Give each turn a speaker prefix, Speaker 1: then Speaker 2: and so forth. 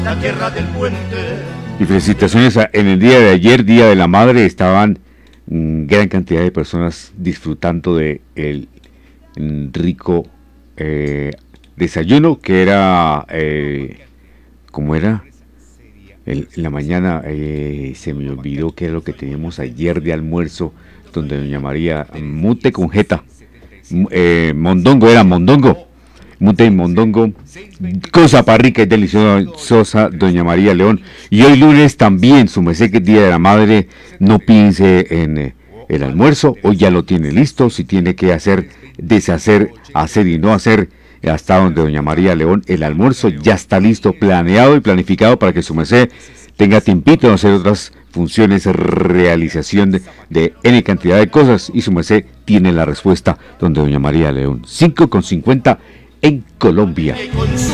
Speaker 1: la tierra del puente.
Speaker 2: Y felicitaciones en el día de ayer, Día de la Madre, estaban gran cantidad de personas disfrutando de el rico desayuno que era, ¿cómo era? En la mañana se me olvidó qué era lo que teníamos ayer de almuerzo, donde doña María, mute con jeta, mondongo, era mondongo, mute y mondongo, cosa para rica y deliciosa, doña María León. Y hoy lunes también, su merced, que es Día de la Madre, no piense en el almuerzo, hoy ya lo tiene listo, si tiene que hacer, deshacer, hacer y no hacer, hasta donde doña María León, el almuerzo ya está listo, planeado y planificado para que su merced tenga tiempito de hacer otras funciones, realización de N cantidad de cosas, y su merced tiene la respuesta donde doña María León. 5:50 en Colombia.